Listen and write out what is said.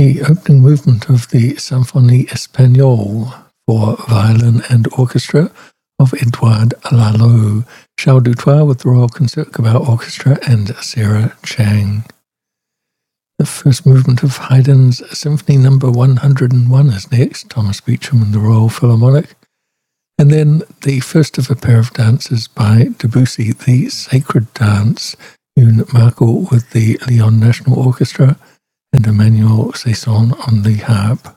the opening movement of the Symphonie Espagnole for violin and orchestra of Edouard Lalo, Charles Dutoit with the Royal Concertgebouw Orchestra and Sarah Chang. The first movement of Haydn's Symphony No. 101 is next, Thomas Beecham and the Royal Philharmonic. And then the first of a pair of dances by Debussy, the Sacred Dance, Une Markel with the Lyon National Orchestra and Emmanuel Saison on the harp.